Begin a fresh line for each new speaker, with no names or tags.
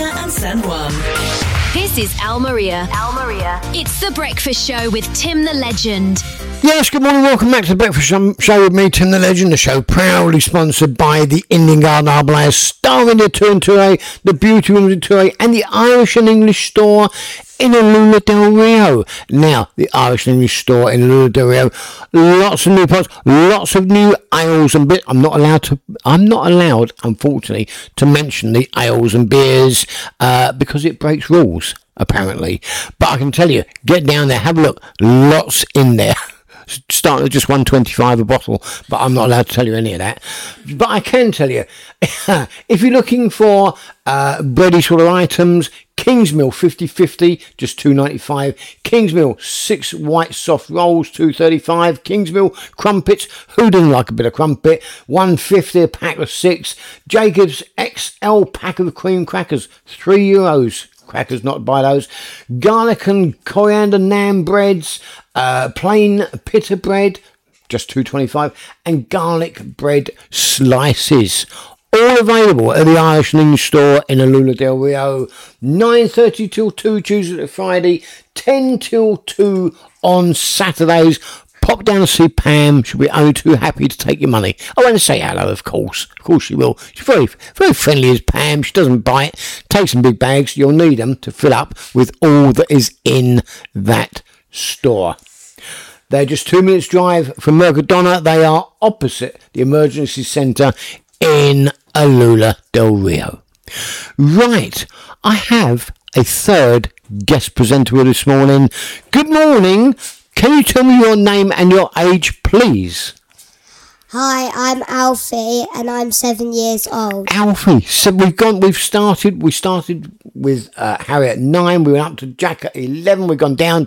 Merthyr and San Juan.
This is Al Maria. It's The Breakfast Show with Tim the Legend.
Yes, good morning. Welcome back to The Breakfast Show with me, Tim the Legend. The show proudly sponsored by the Indian Garden Arbalays, Star India Tour and Touré, the Beauty Rooms and Touré, and the Irish and English Store in Alula del Rio. Now, the Irish and English Store in Alula del Rio, lots of new products, lots of new ales and beers. I'm not allowed, unfortunately, to mention the ales and beers because it breaks rules, apparently. But I can tell you, get down there, have a look, lots in there. Starting at just $1.25 a bottle, but I'm not allowed to tell you any of that. But I can tell you, if you're looking for bready sort of items, Kingsmill 50/50, just $2.95. Kingsmill 6 white soft rolls, $2.35. Kingsmill crumpets, who doesn't like a bit of crumpet? $1.50 a pack of 6. Jacobs XL pack of cream crackers, €3. Crackers, not buy those. Garlic and coriander naan breads, plain pita bread, just $2.25, and garlic bread slices. All available at the Irish and English Store in Alula del Rio. 9:30 till 2 Tuesday to Friday, 10 till 2 on Saturdays. Pop down and see Pam. She'll be only too happy to take your money. I want to say hello, of course. Of course she will. She's very, very friendly as Pam. She doesn't bite. Take some big bags. You'll need them to fill up with all that is in that store. They're just 2 minutes drive from Mercadona. They are opposite the emergency centre in Alula del Rio. Right. I have a third guest presenter this morning. Good morning. Can you tell me your name and your age, please?
Hi, I'm Alfie, and I'm 7 years old.
Alfie, so we started with Harry at 9, we went up to Jack at 11, we've gone down